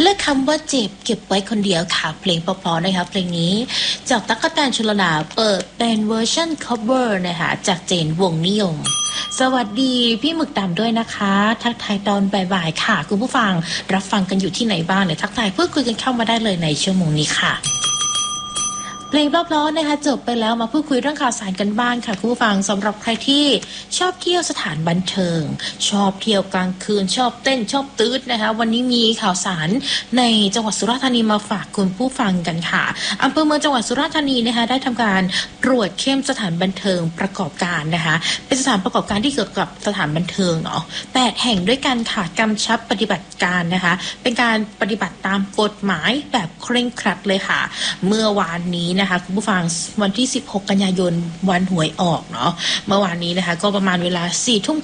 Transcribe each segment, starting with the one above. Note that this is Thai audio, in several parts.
เลือกคำว่าเจ็บเก็บไว้คนเดียวค่ะเพลงเพราะๆนะคะเพลงนี้จากตั๊กแตนชลดาเปิดเป็นเวอร์ชัน cover นะคะจากเจนวงนิยมสวัสดีพี่หมึกดำด้วยนะคะทักทายตอนบ่ายๆค่ะคุณผู้ฟังรับฟังกันอยู่ที่ไหนบ้างเนี่ยทักทายพูดคุยกันเข้ามาได้เลยในชั่วโมงนี้ค่ะเพลงเพราะๆนะคะจบไปแล้วมาพูดคุยเรื่องข่าวสารกันบ้างค่ะคุณผู้ฟังสำหรับใครที่ชอบเที่ยวสถานบันเทิงชอบเที่ยวกลางคืนชอบเต้นชอบตื๊ดนะคะวันนี้มีข่าวสารในจังหวัดสุราษฎร์ธานีมาฝากคุณผู้ฟังกันค่ะอำเภอเมืองจังหวัดสุราษฎร์ธานีนะคะได้ทำการตรวจเข้มสถานบันเทิงประกอบการนะคะเป็นสถานประกอบการที่เกี่ยวกับสถานบันเทิงเนาะ8แห่งด้วยกันค่ะกำชับปฏิบัติการนะคะเป็นการปฏิบัติตามกฎหมายแบบเคร่งครัดเลยค่ะเมื่อวานนี้นะคะคุณผู้ฟังวันที่16กันยายนวันหวยออกเนาะเมื่อวานนี้นะคะก็ประมาณเวลา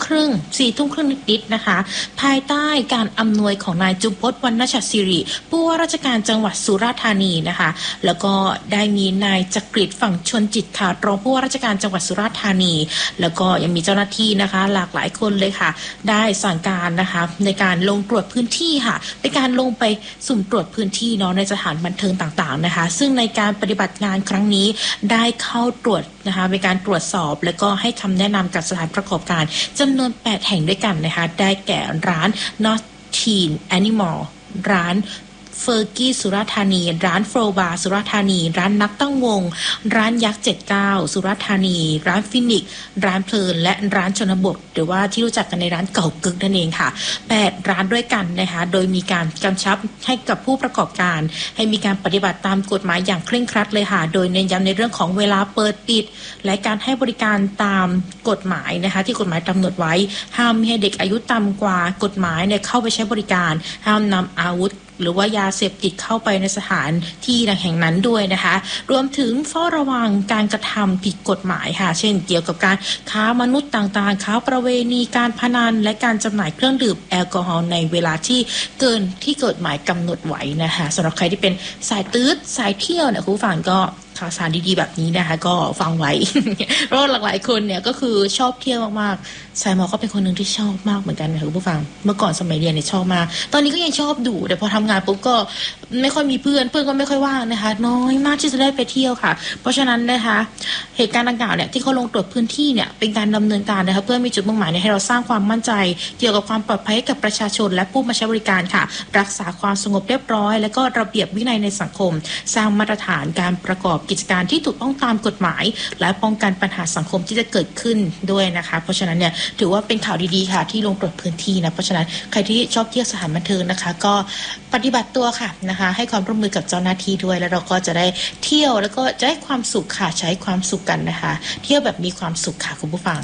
4:30 นิดๆนะคะภายใต้การอำนวยของนายจุมพจน์วรรณชัดศิริผู้ว่าราชการจังหวัดสุราษฎร์ธานีนะคะแล้วก็ได้มีนายจักริดฝั่งชนจิตค่ะรองผู้ว่าราชการจังหวัดสุราษฎร์ธานีแล้วก็ยังมีเจ้าหน้าที่นะคะหลากหลายคนเลยค่ะได้สั่งการนะคะในการลงตรวจพื้นที่ค่ะเป็นการลงไปสุ่มตรวจพื้นที่เนาะในสถานบันเทิงต่างๆนะคะซึ่งในการปฏิบัติงานครั้งนี้ได้เข้าตรวจนะคะเป็นการตรวจสอบและก็ให้คำแนะนำกับสถานประกอบการจำนวน8แห่งด้วยกันนะคะได้แก่ร้าน Not Teen Animal ร้านเฟอร์กี้สุราษฎร์ธานีร้านโฟร์บาร์สุราษฎร์ธานีร้านนักตั้งวงร้านยักษ์79สุราษฎร์ธานีร้านฟินิกร้านเพลินและร้านชนบทหรือว่าที่รู้จักกันในร้านเก่ากึกนั่นเองค่ะ8ร้านด้วยกันนะคะโดยมีการกำชับให้กับผู้ประกอบการให้มีการปฏิบัติตามกฎหมายอย่างเคร่งครัดเลยค่ะโดยเน้นย้ำในเรื่องของเวลาเปิดปิดและการให้บริการตามกฎหมายนะคะที่กฎหมายกำหนดไว้ห้ามให้เด็กอายุต่ำกว่ากฎหมายเนี่ยเข้าไปใช้บริการห้ามนำอาวุธหรือว่ายาเสพติดเข้าไปในสถานที่แห่งนั้นด้วยนะคะรวมถึงเฝ้าระวังการกระทำผิดกฎหมายค่ะเช่นเกี่ยวกับการค้ามนุษย์ต่างๆค้าประเวณีการพนันและการจำหน่ายเครื่องดื่มแอลกอฮอล์ในเวลาที่เกินที่กฎหมายกำหนดไว้นะคะสำหรับใครที่เป็นสายตื๊ดสายเที่ยวเนี่ยคุณผู้ฟังก็ข่าวสารดีๆแบบนี้นะคะก็ฟังไว้ เพราะหลายๆคนเนี่ยก็คือชอบเที่ยวมากๆสายหมอก็เป็นคนหนึ่งที่ชอบมากเหมือนกันนะคะคุณผู้ฟังเมื่อก่อนสมัยเรียนเนี่ยชอบมากตอนนี้ก็ยังชอบดูแต่พอทำงานปุ๊บก็ไม่ค่อยมีเพื่อนก็ไม่ค่อยว่างนะคะน้อยมากที่จะได้ไปเที่ยวค่ะเพราะฉะนั้นนะคะเหตุการณ์ดังกล่าวเนี่ยที่เขาลงตรวจพื้นที่เนี่ยเป็นการดำเนินการนะคะเพื่อมีจุดมุ่งหมายให้เราสร้างความมั่นใจเกี่ยวกับความปลอดภัยให้กับประชาชนและผู้มาใช้บริการค่ะรักษาความสงบเรียบร้อยและก็ระเบียบวินัยในสังคมสร้างมาตรฐานการประกอบกิจการที่ถูกต้องตามกฎหมายและป้องกันปัญหาสังคมที่จะเกิดขึ้นด้วยนะคะเพราะฉะนั้นเนี่ยถือว่าเป็นข่าวดีๆค่ะที่ลงตรวจพื้นที่นะเพราะฉะนั้นใครที่ชอบเที่ยวสถานบันเทิงนะคะก็ปฏิบัติตัวค่ะนะคะให้ความร่วมมือกับเจ้าหน้าที่ด้วยแล้วเราก็จะได้เที่ยวแล้วก็จะได้ความสุขค่ะใช้ความสุขกันนะคะเที่ยวแบบมีความสุขค่ะคุณผู้ฟัง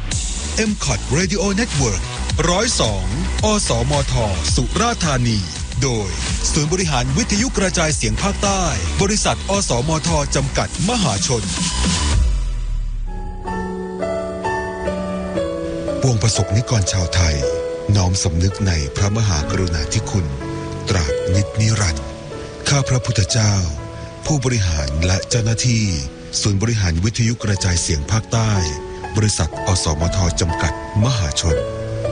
MCOT Radio Network 102 อสมท สุราษฎร์ธานีโดยศูนย์บริหารวิทยุกระจายเสียงภาคใต้บริษัทอสมทจำกัดมหาชนปวงประสบนิกรชาวไทยน้อมสำนึกในพระมหากรุณาธิคุณตราบนิจนิรันดร์ข้าพระพุทธเจ้าผู้บริหารและเจ้าหน้าที่ศูนย์บริหารวิทยุกระจายเสียงภาคใต้บริษัทอสมทจำกัดมหาชน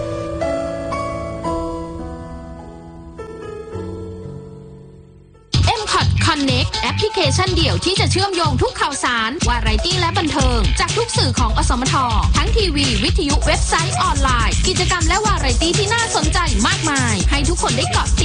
Connect แอปพลิเคชันเดี่ยวที่จะเชื่อมโยงทุกข่าวสารวาไรตี้และบันเทิงจากทุกสื่อของอสมททั้งทีวีวิทยุเว็บไซต์ออนไลน์กิจกรรมและวาไรตี้ที่น่าสนใจมากมายให้ทุกคนได้เกาะติด